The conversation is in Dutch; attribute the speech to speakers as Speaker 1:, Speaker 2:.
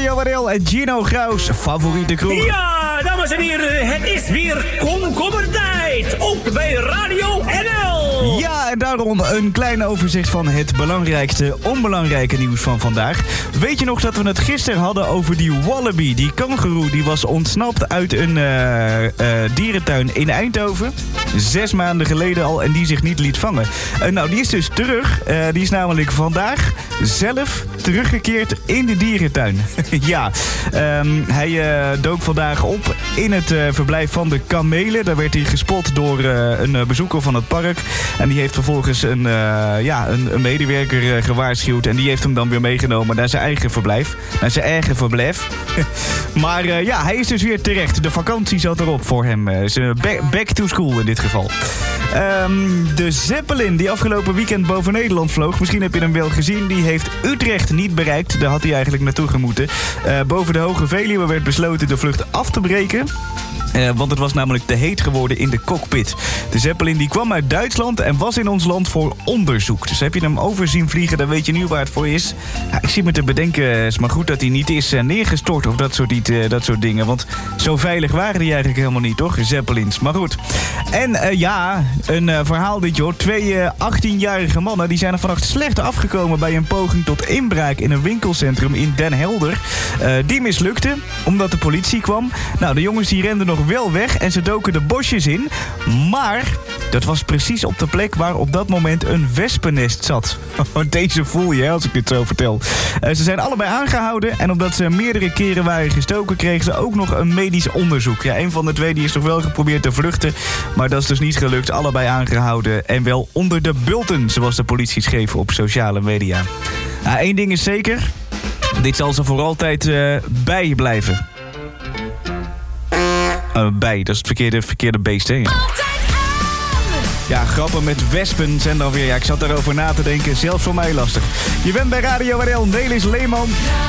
Speaker 1: Radio Waddel en Gino Graus, favoriete kroeg.
Speaker 2: Ja, dames en heren, het is weer komkommertijd. Ook bij Radio NL.
Speaker 1: Ja, en daarom een klein overzicht van het belangrijkste, onbelangrijke nieuws van vandaag. Weet je nog dat we het gisteren hadden over die wallaby, die kangoeroe, die was ontsnapt uit een dierentuin in Eindhoven. 6 maanden geleden al en die zich niet liet vangen. Nou, die is dus terug. Die is namelijk vandaag zelf teruggekeerd in de dierentuin. Ja, hij dook vandaag op in het verblijf van de kamelen. Daar werd hij gespot door een bezoeker van het park. En die heeft vervolgens een medewerker gewaarschuwd. En die heeft hem dan weer meegenomen naar zijn eigen verblijf. Maar hij is dus weer terecht. De vakantie zat erop voor hem. Back to school in dit geval. De Zeppelin die afgelopen weekend boven Nederland vloog. Misschien heb je hem wel gezien. Die heeft Utrecht niet bereikt. Daar had hij eigenlijk naartoe gemoeten. Boven de Hoge Veluwe werd besloten de vlucht af te breken. Want het was namelijk te heet geworden in de cockpit. De Zeppelin die kwam uit Duitsland en was in ons land voor onderzoek. Dus heb je hem over zien vliegen, dan weet je nu waar het voor is. Ja, ik zit me te bedenken, het is maar goed dat hij niet is neergestort of dat soort dingen. Want zo veilig waren die eigenlijk helemaal niet, toch? Zeppelins, maar goed. En een verhaal dit joh. 2 18-jarige mannen die zijn er vannacht slecht afgekomen bij een poging tot inbraak in een winkelcentrum in Den Helder. Die mislukte, omdat de politie kwam. Nou, de jongens die renden nog wel weg en ze doken de bosjes in. Maar dat was precies op de plek waar op dat moment een wespennest zat. Deze voel je als ik dit zo vertel. Ze zijn allebei aangehouden en omdat ze meerdere keren waren gestoken kregen ze ook nog een medisch onderzoek. Ja, een van de 2 die is toch wel geprobeerd te vluchten, maar dat is dus niet gelukt. Allebei aangehouden en wel onder de bulten, zoals de politie schreef op sociale media. Nou, 1 ding is zeker, dit zal ze voor altijd bij blijven. Dat is het verkeerde beest, hè? Ja, grappen met wespen zijn dan weer... Ja, ik zat daarover na te denken. Zelfs voor mij lastig. Je bent bij Radio NL, Nelis Leeman.